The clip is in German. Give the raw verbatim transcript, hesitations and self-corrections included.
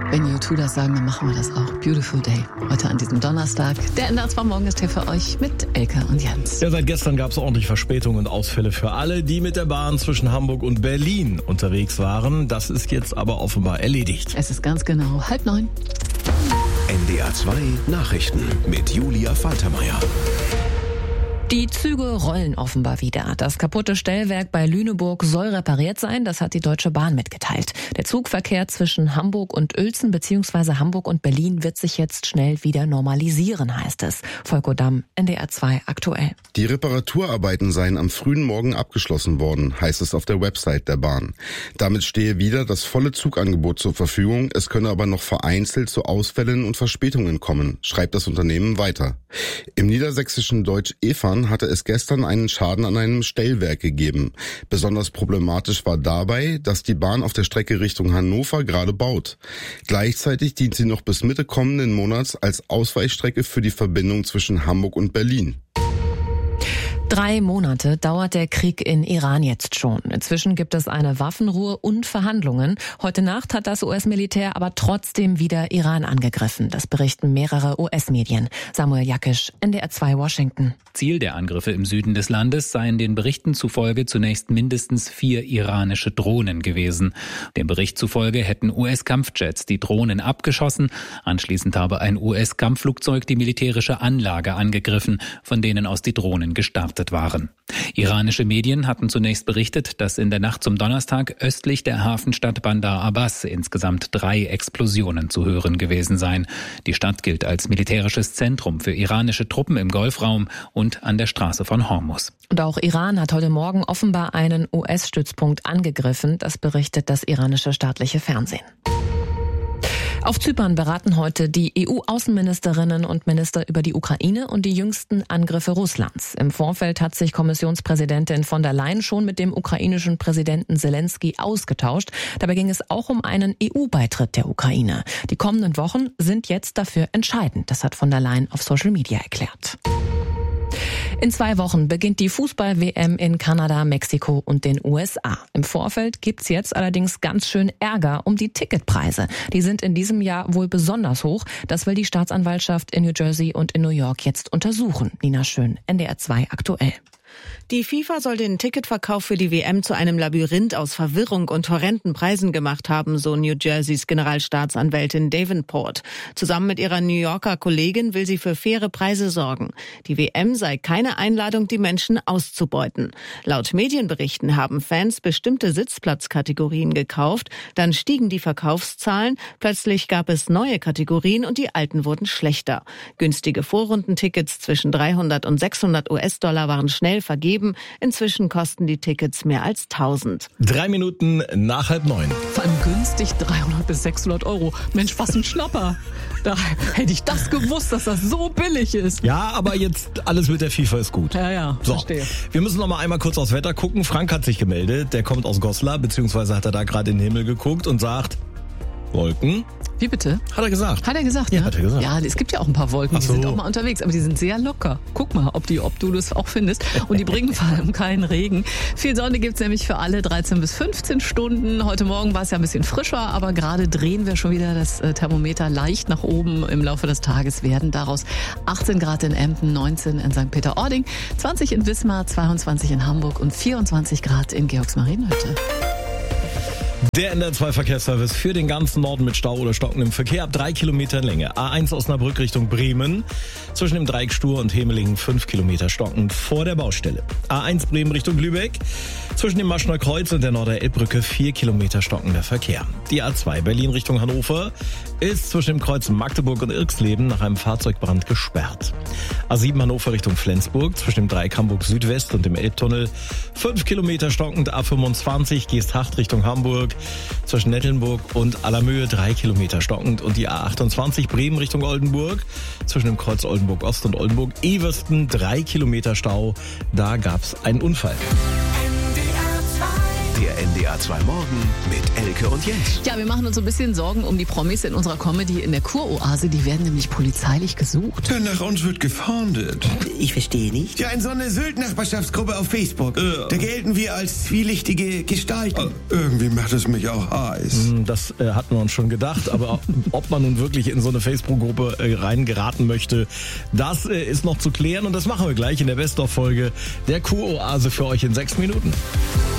Wenn U zwei das sagen, dann machen wir das auch. Beautiful Day. Heute an diesem Donnerstag. Der N D R zwei Morgen ist hier für euch mit Elke und Jens. Ja, seit gestern gab es ordentlich Verspätungen und Ausfälle für alle, die mit der Bahn zwischen Hamburg und Berlin unterwegs waren. Das ist jetzt aber offenbar erledigt. Es ist ganz genau halb neun. N D R zwei Nachrichten mit Julia Faltermeier. Die Züge rollen offenbar wieder. Das kaputte Stellwerk bei Lüneburg soll repariert sein, das hat die Deutsche Bahn mitgeteilt. Der Zugverkehr zwischen Hamburg und Uelzen bzw. Hamburg und Berlin wird sich jetzt schnell wieder normalisieren, heißt es. Volker Damm, N D R zwei aktuell. Die Reparaturarbeiten seien am frühen Morgen abgeschlossen worden, heißt es auf der Website der Bahn. Damit stehe wieder das volle Zugangebot zur Verfügung, es könne aber noch vereinzelt zu Ausfällen und Verspätungen kommen, schreibt das Unternehmen weiter. Im niedersächsischen Deutsch-Efan hatte es gestern einen Schaden an einem Stellwerk gegeben. Besonders problematisch war dabei, dass die Bahn auf der Strecke Richtung Hannover gerade baut. Gleichzeitig dient sie noch bis Mitte kommenden Monats als Ausweichstrecke für die Verbindung zwischen Hamburg und Berlin. Drei Monate dauert der Krieg in Iran jetzt schon. Inzwischen gibt es eine Waffenruhe und Verhandlungen. Heute Nacht hat das U S-Militär aber trotzdem wieder Iran angegriffen. Das berichten mehrere U S-Medien. Samuel Jakisch, N D R zwei Washington. Ziel der Angriffe im Süden des Landes seien den Berichten zufolge zunächst mindestens vier iranische Drohnen gewesen. Dem Bericht zufolge hätten U S-Kampfjets die Drohnen abgeschossen. Anschließend habe ein U S-Kampfflugzeug die militärische Anlage angegriffen, von denen aus die Drohnen gestartet waren. Iranische Medien hatten zunächst berichtet, dass in der Nacht zum Donnerstag östlich der Hafenstadt Bandar Abbas insgesamt drei Explosionen zu hören gewesen seien. Die Stadt gilt als militärisches Zentrum für iranische Truppen im Golfraum und an der Straße von Hormuz. Und auch Iran hat heute Morgen offenbar einen U S-Stützpunkt angegriffen. Das berichtet das iranische staatliche Fernsehen. Auf Zypern beraten heute die E U-Außenministerinnen und Minister über die Ukraine und die jüngsten Angriffe Russlands. Im Vorfeld hat sich Kommissionspräsidentin von der Leyen schon mit dem ukrainischen Präsidenten Zelensky ausgetauscht. Dabei ging es auch um einen E U-Beitritt der Ukraine. Die kommenden Wochen sind jetzt dafür entscheidend. Das hat von der Leyen auf Social Media erklärt. In zwei Wochen beginnt die Fußball-W M in Kanada, Mexiko und den U S A. Im Vorfeld gibt's jetzt allerdings ganz schön Ärger um die Ticketpreise. Die sind in diesem Jahr wohl besonders hoch. Das will die Staatsanwaltschaft in New Jersey und in New York jetzt untersuchen. Nina Schön, N D R zwei aktuell. Die FIFA soll den Ticketverkauf für die W M zu einem Labyrinth aus Verwirrung und horrenden Preisen gemacht haben, so New Jerseys Generalstaatsanwältin Davenport. Zusammen mit ihrer New Yorker Kollegin will sie für faire Preise sorgen. Die W M sei keine Einladung, die Menschen auszubeuten. Laut Medienberichten haben Fans bestimmte Sitzplatzkategorien gekauft, dann stiegen die Verkaufszahlen, plötzlich gab es neue Kategorien und die alten wurden schlechter. Günstige Vorrundentickets zwischen dreihundert und sechshundert US-Dollar waren schnell vergeben. Inzwischen kosten die Tickets mehr als tausend. Drei Minuten nach halb neun. Vor allem günstig, dreihundert bis sechshundert Euro. Mensch, was ein Schnapper. Da hätte ich das gewusst, dass das so billig ist. Ja, aber jetzt alles mit der FIFA ist gut. Ja, ja, so, verstehe. Wir müssen noch mal einmal kurz aufs Wetter gucken. Frank hat sich gemeldet. Der kommt aus Goslar, beziehungsweise hat er da gerade in den Himmel geguckt und sagt, Wolken. Wie bitte? Hat er gesagt. Hat er gesagt, Ja, ne? hat er gesagt. Ja, es gibt ja auch ein paar Wolken, Ach die so. sind auch mal unterwegs, aber die sind sehr locker. Guck mal, ob, die, ob du das auch findest. Und die bringen vor allem keinen Regen. Viel Sonne gibt's nämlich für alle dreizehn bis fünfzehn Stunden. Heute Morgen war es ja ein bisschen frischer, aber gerade drehen wir schon wieder das Thermometer leicht nach oben. Im Laufe des Tages werden daraus achtzehn Grad in Emden, neunzehn in Sankt Peter-Ording, zwanzig in Wismar, zweiundzwanzig in Hamburg und vierundzwanzig Grad in Georgsmarienhütte. Der N D R zwei Verkehrsservice für den ganzen Norden mit Stau oder stockendem Verkehr ab drei Kilometer Länge. A eins Osnabrück Richtung Bremen. Zwischen dem Dreieck Stur und Hemelingen fünf Kilometer stockend vor der Baustelle. A eins Bremen Richtung Lübeck. Zwischen dem Maschner Kreuz und der Norder-Elbbrücke vier Kilometer stockender Verkehr. Die A zwei Berlin Richtung Hannover ist zwischen dem Kreuz Magdeburg und Irksleben nach einem Fahrzeugbrand gesperrt. A sieben Hannover Richtung Flensburg zwischen dem Dreieck Hamburg Südwest und dem Elbtunnel fünf Kilometer stockend. A fünfundzwanzig Geesthacht Richtung Hamburg zwischen Nettelnburg und Allermöhe drei Kilometer stockend. Und die A achtundzwanzig Bremen Richtung Oldenburg zwischen dem Kreuz Oldenburg Ost und Oldenburg Eversten drei Kilometer Stau. Da gab's einen Unfall. Der N D R zwei Morgen mit Elke und Jens. Ja, wir machen uns so ein bisschen Sorgen um die Promis in unserer Comedy in der Kuroase. Die werden nämlich polizeilich gesucht. Ja, nach uns wird gefahndet. Ich verstehe nicht. Ja, in so eine Sylt-Nachbarschaftsgruppe auf Facebook. Ja. Da gelten wir als zwielichtige Gestalten. Irgendwie macht es mich auch heiß. Das äh, hatten wir uns schon gedacht, aber ob man nun wirklich in so eine Facebook-Gruppe äh, reingeraten möchte, das äh, ist noch zu klären und das machen wir gleich in der Best-of-Folge der Kuroase für euch in sechs Minuten.